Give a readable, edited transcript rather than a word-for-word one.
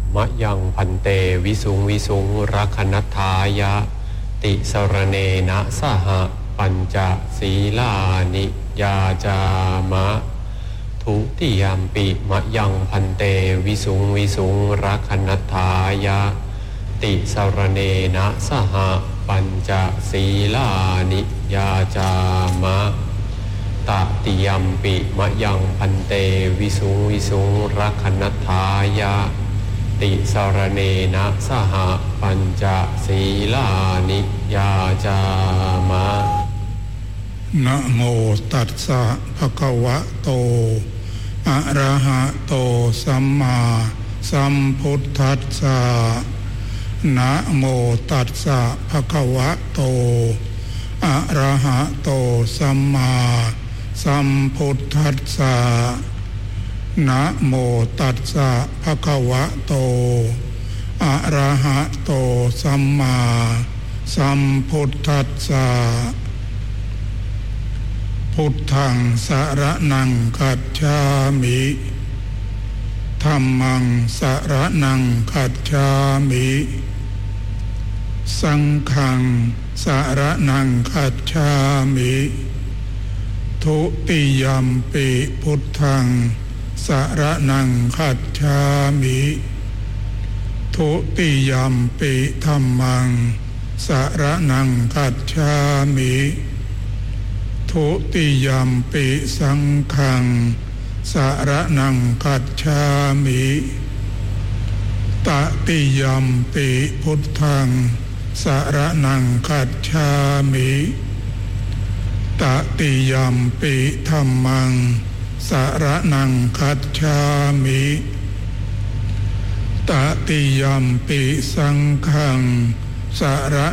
มะยังพันเตวิสุงวิสุงรักขณัฏฐายะติสรเนนะสหปัญจศีลานิยาจามะทุติยามปิมะยังพันเตวิสุงวิสุงรักขณัฏฐายะติสรเนนะสหปัญจศีลานิยาจามะตติยัมปิมะยังพันเตวิสุงวิสุงรักขณัฏฐายะติสรเนนะสหปัญจศีลานิยาจามะนะโมตัสสะภะคะวะโตอะระหะโตสัมมาสัมพุทธัสสะนะโมตัสสะภะคะวะโตอะระหะโตสัมมาสัมพุทธัสสะนะโมตัสสะภะคะวะโตอะระหะโตสัมมาสัมพุทธัสสะพุทธังสรณังคัจฉามิธัมมังสรณังคัจฉามิสังฆังสรณังคัจฉามิทุติยัมปิพุทธังสรณังคัจฉามิทุติยัมปิธัมมังสรณังคัจฉามิทุติยัมปิสังฆังสรณังคัจฉามิตติยัมปิพุทธังสรณังคัจฉามิตติยัมปิธัมมังสรณังคัจฉามิตติยัมปิสังฆังสร